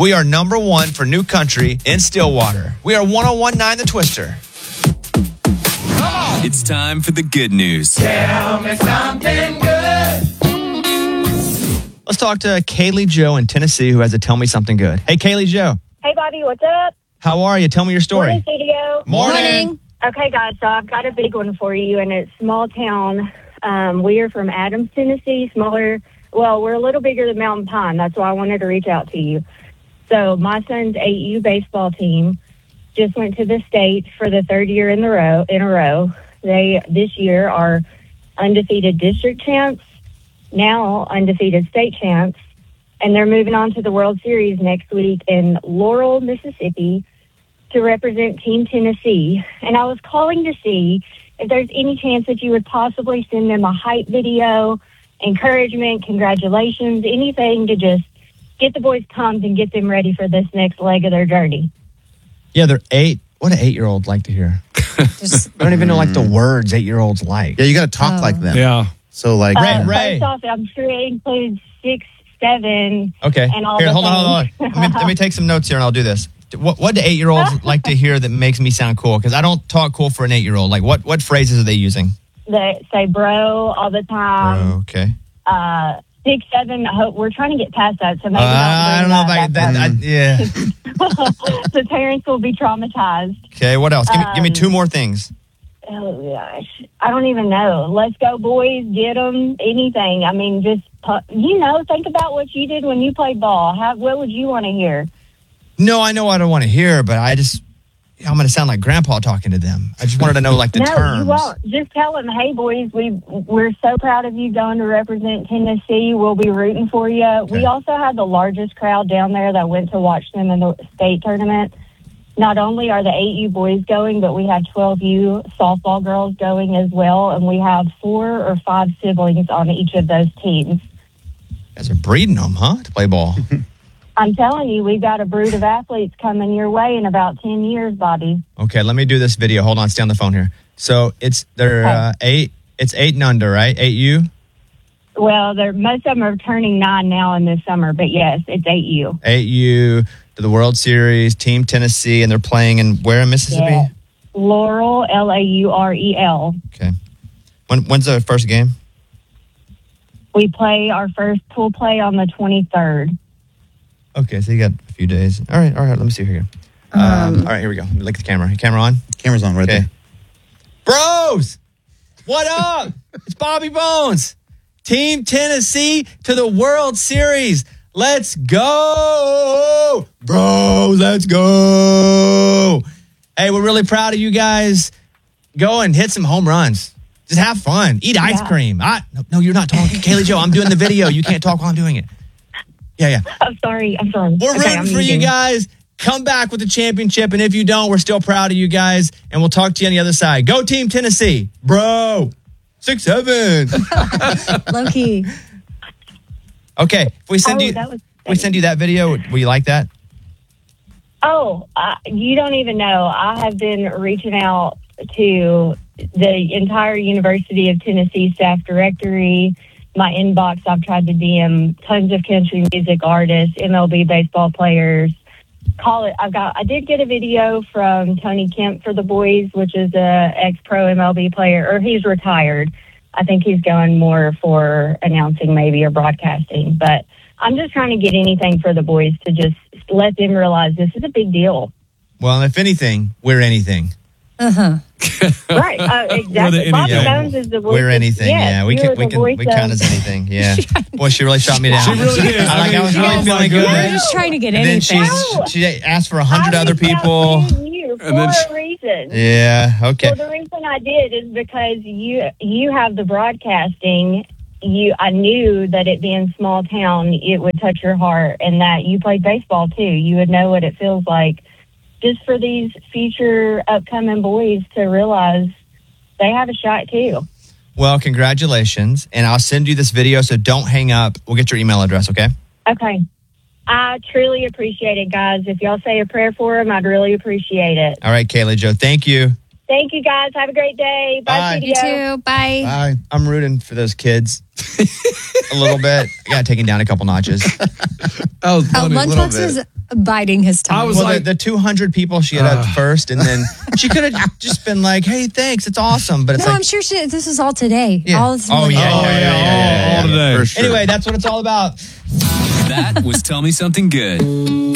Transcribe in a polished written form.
We are number one for New Country in Stillwater. We are 101.9 The Twister. It's time for the good news. Tell me something good. Let's talk to Kaylee Joe in Tennessee who has to tell me something good. Hey, Kaylee Joe. Hey, Bobby, what's up? How are you? Tell me your story. Morning, studio. Morning. Okay, guys, so I've got a big one for you, and it's small town. We are from Adams, Tennessee, smaller. Well, we're a little bigger than Mountain Pine. That's why I wanted to reach out to you. So my son's 8U baseball team just went to the state for the third year in a row. They, this year, are undefeated district champs, now undefeated state champs, and they're moving on to the World Series next week in Laurel, Mississippi, to represent Team Tennessee. And I was calling to see if there's any chance that you would possibly send them a hype video, encouragement, congratulations, anything to just get the boys pumped and get them ready for this next leg of their journey. Yeah, they're 8. What do 8-year-olds like to hear? I don't even know like the words 8-year-olds like. Yeah, you got to talk like them. Yeah. So like, Ray. First off, I'm sure it includes 6, 7, Okay. and all Here, the hold on. things. Let me take some notes here and I'll do this. What do 8-year-olds like to hear that makes me sound cool? Because I don't talk cool for an 8-year-old. Like what phrases are they using? They say bro all the time. Okay. 6, 7, I hope we're trying to get past that, so maybe I don't know about that. Yeah. The parents will be traumatized. Okay, what else? Give me 2 more things. Oh, gosh. I don't even know. Let's go, boys. Get them. Anything. I mean, just, think about what you did when you played ball. What would you want to hear? No, I know I don't want to hear, but I'm going to sound like Grandpa talking to them. I just wanted to know like the terms. No, you won't. Just tell them, hey, boys, we're so proud of you going to represent Tennessee. We'll be rooting for you. Okay. We also had the largest crowd down there that went to watch them in the state tournament. Not only are the 8U boys going, but we have 12U softball girls going as well, and we have 4 or 5 siblings on each of those teams. You guys are breeding them, huh, to play ball? I'm telling you, we've got a brood of athletes coming your way in about 10 years, Bobby. Okay, let me do this video. Hold on, stay on the phone here. So they're 8. It's 8 and under, right? 8U. Well, most of them are turning 9 now in this summer, but yes, it's 8U. 8U to the World Series, Team Tennessee, and they're playing in where in Mississippi? Yeah. Laurel, Laurel. Okay. When's the first game? We play our first pool play on the 23rd. Okay, so you got a few days. All right. Let me see here. All right, here we go. Let me look at the camera. Camera on? Camera's on right there. Bros, what up? It's Bobby Bones. Team Tennessee to the World Series. Let's go. Bros, let's go. Hey, we're really proud of you guys. Go and hit some home runs. Just have fun. Eat ice cream. No, you're not talking. Kaylee Joe, I'm doing the video. You can't talk while I'm doing it. Yeah. I'm sorry. We're rooting for you guys. Come back with the championship. And if you don't, we're still proud of you guys. And we'll talk to you on the other side. Go Team Tennessee. Bro. 6-7. Low key. Okay. If we send you that video, will you like that? Oh, you don't even know. I have been reaching out to the entire University of Tennessee staff directory. My inbox, I've tried to DM tons of country music artists, MLB baseball players. I did get a video from Tony Kemp for the boys, which is a ex-pro MLB player, or he's retired. I think he's going more for announcing maybe or broadcasting. But I'm just trying to get anything for the boys to just let them realize this is a big deal. Well, if anything, we're anything. Right, exactly. Bobby Bones is the voice. We're anything, yeah. We count as anything, yeah. Boy, she really shot me down. She really did. I was really feeling good. We're just trying to get And anything. then she asked for 100 other people. You for a reason. Yeah, okay. Well, the reason I did is because you have the broadcasting. I knew that it being small town, it would touch your heart, and that you played baseball too. You would know what it feels like. Just for these future upcoming boys to realize they have a shot too. Well, congratulations. And I'll send you this video, so don't hang up. We'll get your email address, okay? Okay. I truly appreciate it, guys. If y'all say a prayer for them, I'd really appreciate it. All right, Kaylee Joe, thank you. Thank you, guys. Have a great day. Bye, You too. Bye. Bye. I'm rooting for those kids a little bit. I got taken down a couple notches. That was funny. Lunchbox is biding his time. I was Well, like, the 200 people she had at first, and then she could have just been like, "Hey, thanks, it's awesome." But it's no, like, I'm sure this is all today. Yeah. All this Oh, morning. yeah. all today. For sure. anyway, that's what it's all about. That was Tell Me Something Good.